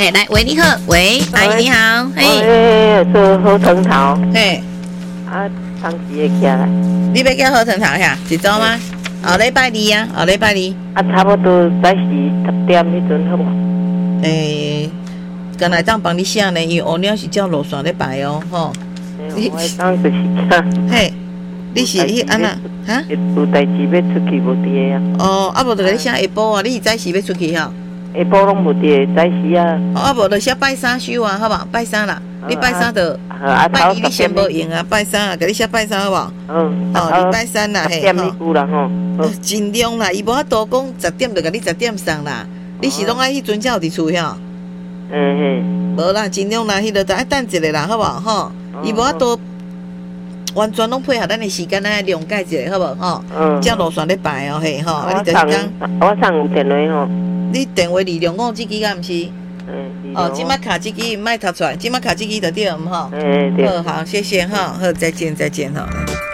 嘿，来，喂，你好，喂，阿姨你好， 嘿，做好藤头， 嘿， 啊，当时会起来， 你要叫好藤头呀？一周吗？后礼拜二啊，后礼拜二。 啊，差不多早时10点迄阵好无？ 刚才当帮你写呢，因为乌鸟是照路线咧排哦，吼。 我当就是这。 嘿，你是迄安那？哈？ 有代志要出去无伫啊？ 哦，啊无就甲你写下晡啊，你早时要出去吼？ 下晡拢无伫，早时啊。 哦，啊无就写拜三收啊，好无？拜三啦，你拜三就拜二你先无用啊，拜三啊，甲你写拜三好无？ 嗯。 哦，你拜三啦，嘿。 10点你久啦吼。 尽量啦，伊无法度讲10点就甲你10点送啦，你是拢爱迄阵才有伫厝吼？无啦，尽量啦，迄个就爱等一下啦，好无吼？伊无法度完全拢配合咱的时间，咱谅解一下，好无吼？照路线咧排哦，嘿吼，啊，你就是讲， 我送有电话吼。 你电话225这支敢毋是？哦，即摆卡这支莫读出来，即摆卡这支就对毋吼？ 对。 好，谢谢哈，好，再见哈。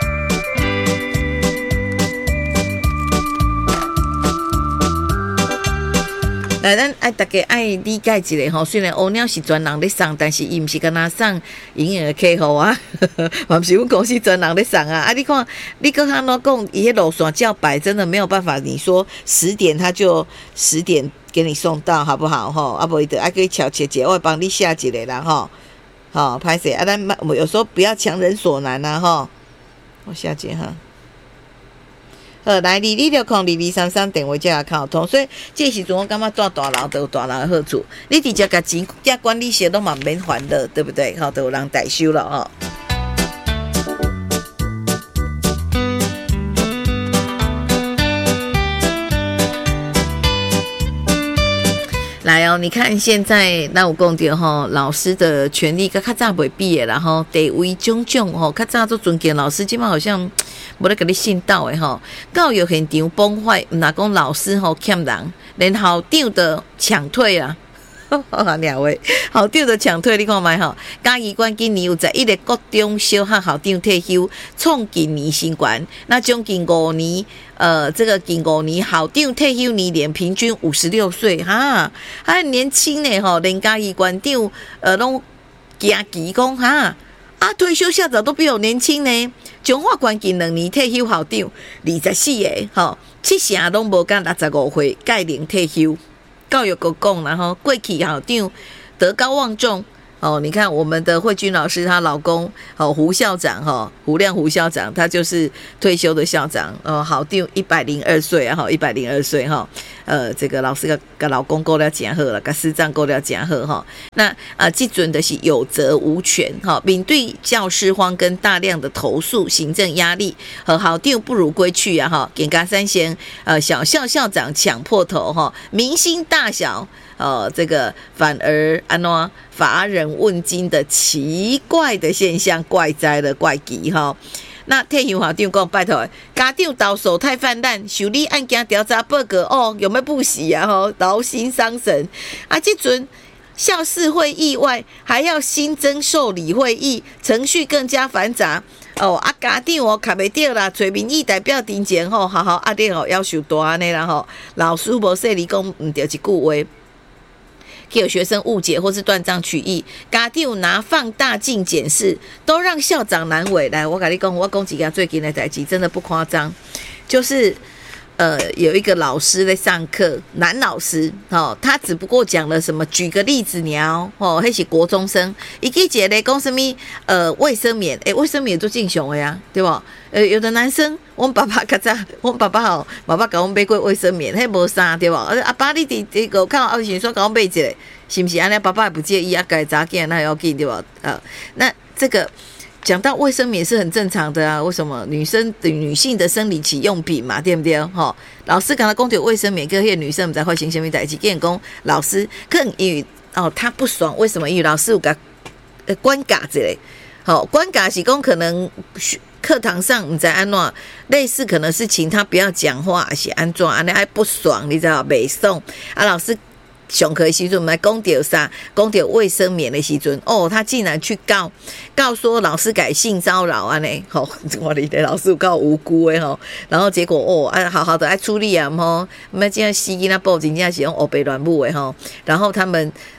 来，咱爱大家爱理解一下吼。虽然乌鸟是专人咧送，但是伊毋是干那送营业的客户啊，嘛毋是阮公司专人咧送啊。啊，你看，你搁他喏讲，伊迄路线叫摆，真的没有办法。你说10点他就10点给你送到，好不好吼？啊，无伊就爱去巧切切，我会帮你下一个啦吼。好，歹势啊，咱有时候不要强人所难啊吼。我下一个哈。来22602233电话才会靠通，所以这时阵我感觉住大楼都有大楼的好处，你直接甲钱加管理费都嘛免还的，对不对？好，都有人代收了哈。来哦，你看现在咱有讲到吼，老师的权利甲较早袂比的，然后地位种种吼，较早做尊敬老师，今嘛好像无咧甲你信道的吼。教育现场崩坏，毋若讲老师吼欠人，连校长都抢退啊！两位校长都抢退，你看卖吼？嘉义县今年有11个国中小学校长退休，创今年新高。那将近5年，这个近5年校长退休年龄平均56岁，哈，还很年轻呢吼。连嘉义县长拢惊奇讲哈，啊退休校长都比我年轻呢。彰化县近2年退休校长24个，吼，7成拢无到65岁届龄退休。教育局讲啦吼，过去校长德高望重哦。你看我们的慧君老师，她老公哦胡校长哈，胡亮胡校长，他就是退休的校长哦，校长102岁啊，哈102岁哈。这个老师跟老公过了真好了，跟师长过了真好哈。那这阵的是有责无权哈，面对教师荒跟大量的投诉、行政压力和校长不如归去啊哈。警察3贤小校校长抢破头哈，明星大小这个反而乏人问津的奇怪的现象，怪哉的怪奇哈。那退休校长讲，拜托，家长投诉太泛滥，受理案件调查报告哦，有没有不喜啊？吼，劳心伤神啊！这阵校事会议外，还要新增受理会议，程序更加繁杂哦。啊，家长哦，卡袂到啦，找民意代表庭前吼，好好压力哦，要求大安尼啦吼。老师无说你讲唔对一句话。有学生误解或是断章取义，家长拿放大镜检视，都让校长难为。来，我跟你讲，我讲几个最近的代志，真的不夸张，就是有一个老师在上课，男老师哦，他只不过讲了什么，举个例子哦，那是国中生，一个姐咧讲什么卫生棉，卫生棉都进熊的呀，对吧？有的男生，我们爸爸较早，我们爸爸吼，爸爸给我们买过卫生棉，迄无啥对吧？阿爸你伫个看后时说给我买一个，是不是？安尼爸爸也不介意啊，改查囝那要紧对吧？那这个。讲到卫生棉是很正常的啊，为什么女性的生理期用品嘛，对不对？吼，老师刚才讲到卫生棉，跟迄个女生唔知发生什么代志，跟人讲老师更因为他不爽，为什么？因为老师有甲关卡之类，好关卡是讲可能课堂上唔知安怎，类似可能是请他不要讲话，还是安怎安尼还不爽，你知道袂爽啊？老师。上课的时阵，我们来讲到啥？讲到卫生棉的时阵，他竟然去告说老师改性骚扰啊呢？吼，我的老师有够无辜的吼。然后结果好好的爱处理啊吼，那这样司机那报警，这样是用黑白乱舞的吼。然后他们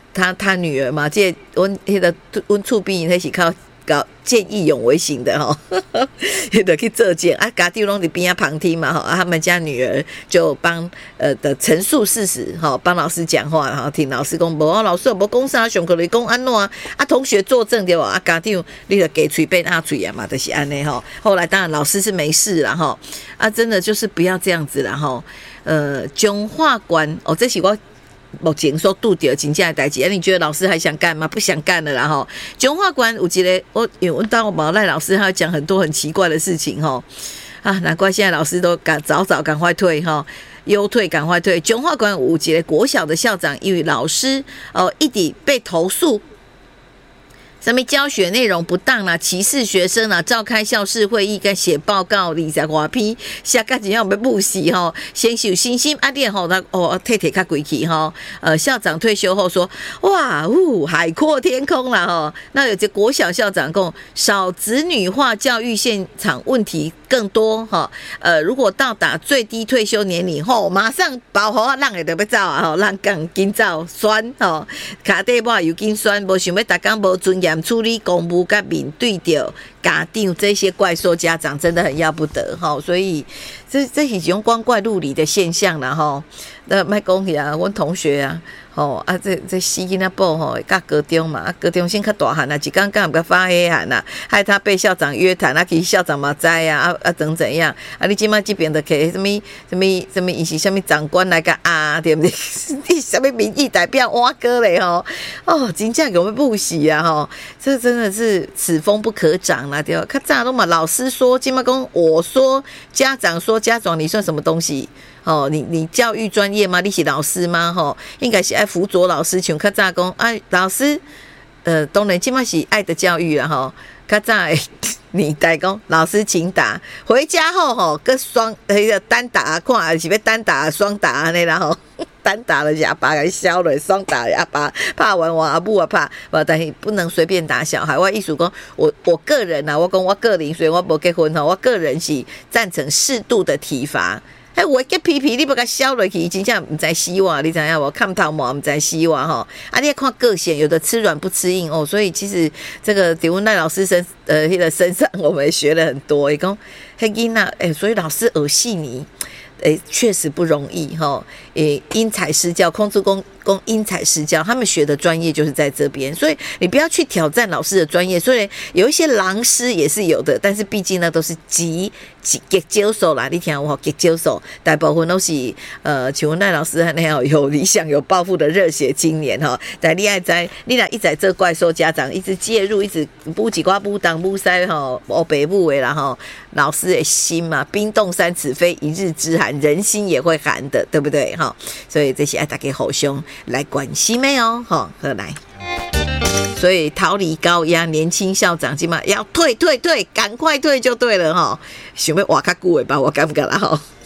他女儿嘛，这阮迄个阮厝边那是靠搞见义勇为型的哈，也得去做见啊，家长拢在边旁听嘛哈，他们家女儿就帮的陈述事实哈，帮老师讲话，然后听老师讲，无老师无讲啥，上课你讲安怎啊？同学作证对吧？啊，家长你就给嘴变阿嘴啊嘛，就是安尼哈。后来当然老师是没事啦哈，啊，真的就是不要这样子啦哈。中华馆哦，这是我。目前所拄到真正的代志，你觉得老师还想干吗？不想干了啦吼。中华馆有一个，因为我当我们赖老师，他会讲很多很奇怪的事情吼。啊，难怪现在老师都早赶快退哈，优退赶快退。中华馆有一个国小的校长，因为老师一直被投诉。什么教学内容不当啦，歧视学生啦，召开校事会议跟写报告，20多篇，下个怎样要补习吼，先修新心阿弟吼，他退较贵气吼，校长退休后说，哇海阔天空啦吼，那有些国小校长讲，少子女化教育现场问题更多哈，如果到达最低退休年龄后，马上保护啊，让会得要走啊吼，让更紧走酸吼，卡底抹又紧酸，无想要大家无尊严。处理公务跟面对着家长这些怪兽家长真的很要不得哈，所以这是一种光怪陆离的现象啦哈。那卖讲起啊，阮同学啊，这死囡仔宝吼，甲高中嘛，高中先较大汉啊，一刚刚个发黑汉啊，害他被校长约谈，其实校长嘛知啊，怎样啊？你今麦这边的给什么，伊是什么长官来个啊，对不对？你什么民意代表挖哥嘞吼？真正给我们不喜啊吼，这真的是此风不可长啦，对吧？较早都嘛，老师说，今麦讲我说，家长说，家长你算什么东西？你教育专业吗？你是老师吗？应该是爱辅佐老师，像较早讲老师，当然今麦是爱的教育啦吼。较早你代讲老师请打，回家后跟双单打，看是要单打双打安尼啦吼。单打了哑巴给削了，双打哑巴怕完阿母啊怕，但是不能随便打小孩。我意思讲，我个人啊，我讲我个人，所以我没结婚我个人是赞成适度的体罚。我个皮皮你不给削落去，真正不知死活，你知影无？看头毛不知死活吼。你也看个性，有的吃软不吃硬所以其实这个迪文奈老师身上，我们也学了很多。讲黑囡仔所以老师耳细腻。确实不容易哈，因材施教，空中公因材施教，他们学的专业就是在这边，所以你不要去挑战老师的专业。虽然有一些狼师也是有的，但是毕竟呢都是极接手啦。你听我极接手，大部分都是像赖老师那样有理想、有抱负的热血青年哈。但你爱在你俩一在这怪兽家长一直介入，一直补几瓜补当补塞哈，北部的啦哈，老师的心嘛，冰冻三尺非一日之寒。人心也会寒的，对不对？所以这些爱大家互相来关心没有？何来？所以逃离高压，年轻校长起码要退，赶快退就对了哈。想要活较久的吧，我感觉啦哈。